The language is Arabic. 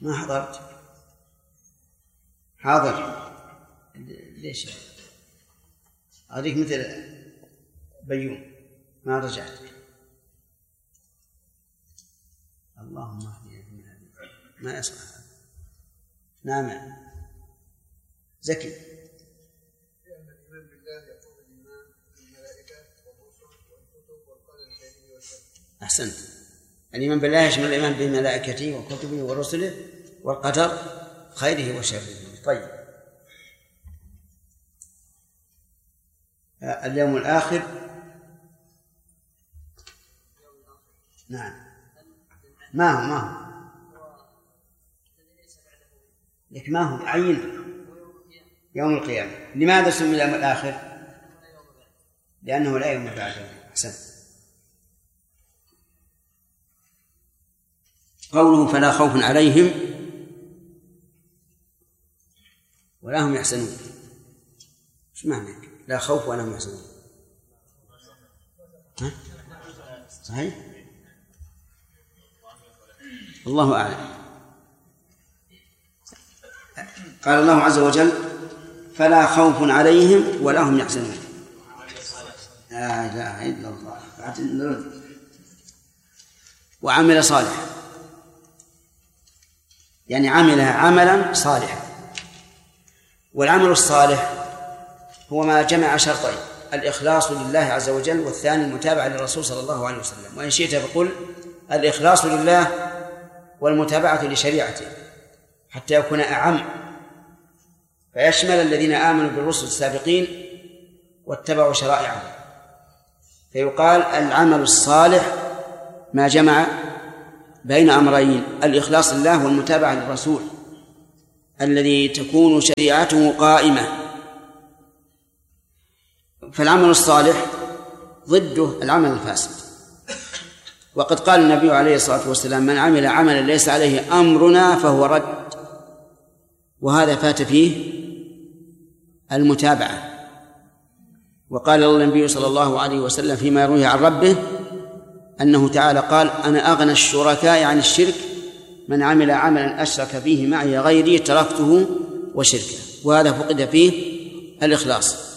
ما حضرت. حاضر. ليش هذيك مثل بيوم ما رجعت. اللهم اهدنا فيمن هديت ما يصلح. نعم زكي. لأن الإيمان بالله يقوم الإيمان بالملائكة والرسل والكتب والقدر الخير والشر. أحسنت. الإيمان بالله يشمل الإيمان بملائكته وكتبه ورسله والقدر خيره وشره. طيب اليوم الآخر. نعم ما هو لك ما هو عين يوم القيامة. لماذا سمي اليوم الآخر؟ لأنه لا يوم بعده. أحسن. قوله فلا خوف عليهم ولا هم يحزنون. ايش معنى لا خوف ولا هم يحزنون؟ صحيح؟ الله أعلم. قال الله عز وجل فلا خوف عليهم ولا هم يحزنون. لا إله إلا الله. وعمل صالحا يعني عملها عملا صالحا. والعمل الصالح هو ما جمع شرطين: الإخلاص لله عز وجل، والثاني المتابعة للرسول صلى الله عليه وسلم. وإن شئت فقل الإخلاص لله والمتابعة لشريعته حتى يكون أعم، فيشمل الذين آمنوا بالرسل السابقين واتبعوا شرائعهم. فيقال العمل الصالح ما جمع بين أمرين: الإخلاص لله والمتابعة للرسول الذي تكون شريعته قائمة. فالعمل الصالح ضده العمل الفاسد. وقد قال النبي عليه الصلاة والسلام: من عمل عملا ليس عليه أمرنا فهو رد. وهذا فات فيه المتابعة. وقال النبي صلى الله عليه وسلم فيما يرويه عن ربه أنه تعالى قال: أنا أغنى الشركاء عن الشرك من عمل عملا أشرك فيه معي غيري تركته وشركه. وهذا فقد فيه الإخلاص.